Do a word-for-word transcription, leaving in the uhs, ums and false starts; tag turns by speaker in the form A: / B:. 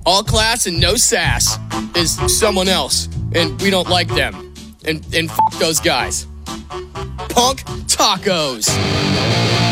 A: All class and no sass is someone else, and we don't like them. And, and f*** those guys. Punk tacos.